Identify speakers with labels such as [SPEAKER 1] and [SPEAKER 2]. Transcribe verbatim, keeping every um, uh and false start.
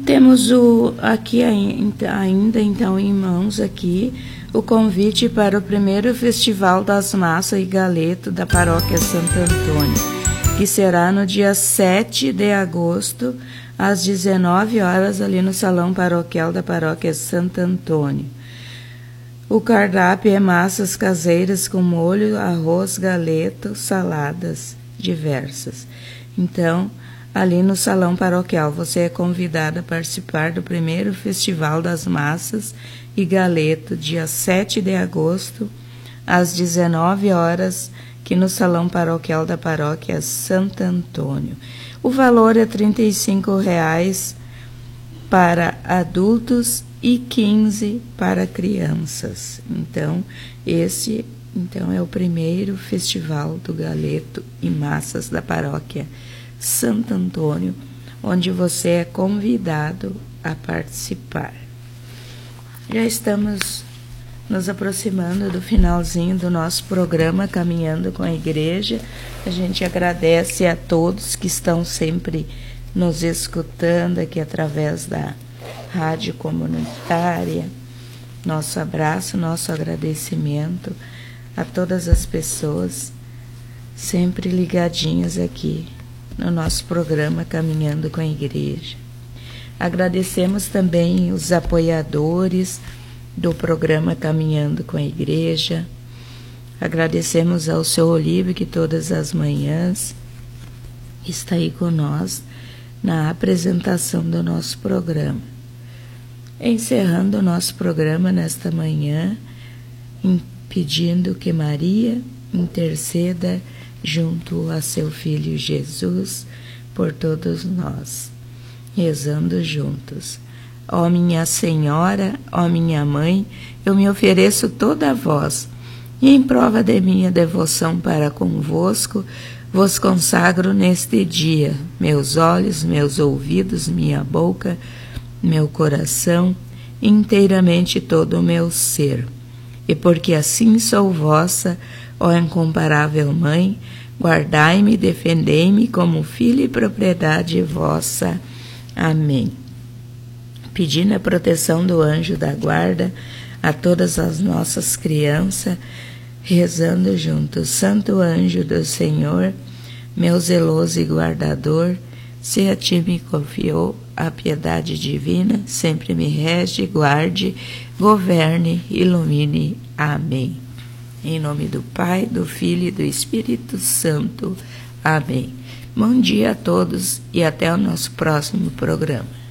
[SPEAKER 1] Temos o, aqui ainda, então, em mãos aqui, o convite para o primeiro Festival das Massas e Galeto da Paróquia Santo Antônio, que será no dia sete de agosto, às dezenove horas, ali no Salão Paroquial da Paróquia Santo Antônio. O cardápio é massas caseiras com molho, arroz, galeto, saladas diversas. Então, ali no Salão Paroquial, você é convidado a participar do primeiro Festival das Massas e Galeto, dia sete de agosto, às dezenove horas, aqui no Salão Paroquial da Paróquia Santo Antônio. O valor é trinta e cinco reais para adultos e quinze para crianças. Então, esse então, é o primeiro Festival do Galeto e Massas da Paróquia Santo Antônio, onde você é convidado a participar. Já estamos nos aproximando do finalzinho do nosso programa Caminhando com a Igreja. A gente agradece a todos que estão sempre nos escutando aqui através da rádio comunitária. Nosso abraço, nosso agradecimento a todas as pessoas sempre ligadinhas aqui no nosso programa Caminhando com a Igreja. Agradecemos também os apoiadores do programa Caminhando com a Igreja. Agradecemos ao seu Olívio, que todas as manhãs está aí com nós na apresentação do nosso programa. Encerrando o nosso programa nesta manhã, pedindo que Maria interceda junto a seu Filho Jesus por todos nós, rezando juntos. Ó minha Senhora, ó minha Mãe, eu me ofereço toda a vós, e em prova de minha devoção para convosco, vos consagro neste dia meus olhos, meus ouvidos, minha boca, meu coração, inteiramente todo o meu ser. E porque assim sou vossa, ó incomparável Mãe, guardai-me e defendei-me como filha e propriedade vossa. Amém. Pedindo a proteção do anjo da guarda a todas as nossas crianças, rezando juntos. Santo anjo do Senhor, meu zeloso e guardador, se a ti me confiou a piedade divina, sempre me rege, guarde, governe, ilumine. Amém. Em nome do Pai, do Filho e do Espírito Santo. Amém. Bom dia a todos e até o nosso próximo programa.